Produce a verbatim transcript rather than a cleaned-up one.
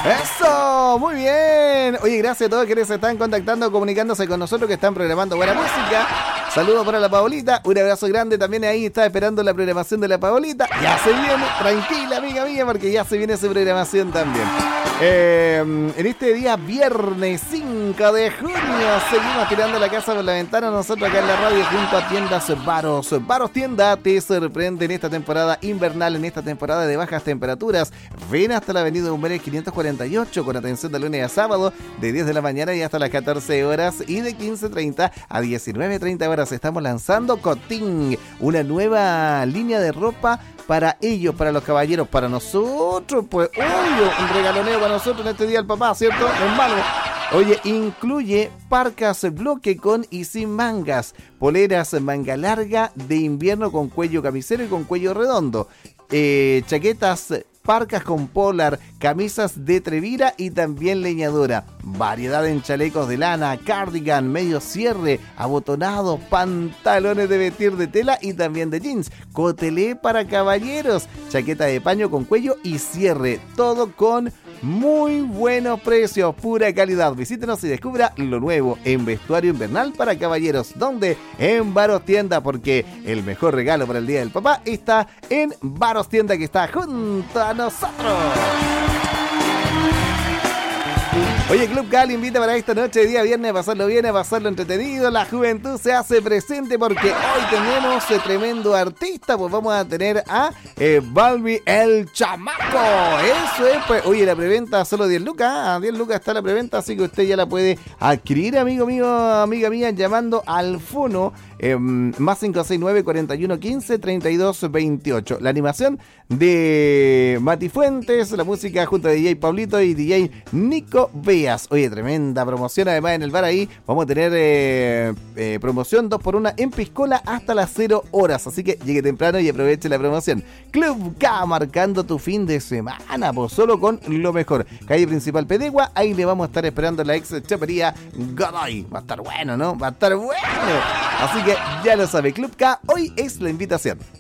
¡Eso! ¡Muy bien! Oye, gracias a todos que se están contactando, comunicándose con nosotros, que están programando buena música. Saludos para la Paolita, un abrazo grande también ahí, está esperando la programación de la Paolita. Ya se viene, tranquila amiga mía, porque ya se viene su programación también. Eh, en este día viernes cinco de junio seguimos tirando la casa por la ventana nosotros acá en la radio junto a Tiendas Varos. Varos Tienda te sorprende en esta temporada invernal, en esta temporada de bajas temperaturas. Ven hasta la avenida Humberes quinientos cuarenta y ocho con atención de lunes a sábado de diez de la mañana y hasta las catorce horas y de quince treinta a diecinueve treinta horas. Estamos lanzando Cotín, una nueva línea de ropa para ellos, para los caballeros, para nosotros, pues, obvio, un regaloneo para nosotros en este día del papá, ¿cierto? No es malo. Oye, incluye parcas bloque con y sin mangas, poleras manga larga de invierno con cuello camisero y con cuello redondo, eh, chaquetas parcas con polar, camisas de trevira y también leñadora. Variedad en chalecos de lana, cardigan, medio cierre, abotonados, pantalones de vestir de tela y también de jeans. Cotelé para caballeros, chaqueta de paño con cuello y cierre. Todo con muy buenos precios, pura calidad. Visítenos y descubra lo nuevo en vestuario invernal para caballeros. ¿Dónde? En Varos Tienda, porque el mejor regalo para el Día del Papá está en Varos Tienda, que está junto a nosotros. Oye, Club Cal invita para esta noche de día viernes a pasarlo bien, a pasarlo entretenido. La juventud se hace presente porque hoy tenemos eh, tremendo artista. Pues vamos a tener a eh, Balbi el Chamaco. Eso es, pues, oye, la preventa solo diez lucas. A diez lucas está la preventa, así que usted ya la puede adquirir, amigo mío, amiga mía, llamando al fono eh, más cinco seis nueve, cuarenta y uno, quince, treinta y dos, veintiocho. La animación de Mati Fuentes, la música junto a D J Pablito y D J Nico Veas. Oye, tremenda promoción. Además, en el bar ahí vamos a tener eh, eh, promoción dos por uno en piscola hasta las cero horas. Así que llegue temprano y aproveche la promoción. Club K, marcando tu fin de semana, pues solo con lo mejor. Calle Principal Pedegua, ahí le vamos a estar esperando la ex chapería Godoy. Va a estar bueno, ¿no? Va a estar bueno. Así que ya lo sabe, Club K, hoy es la invitación.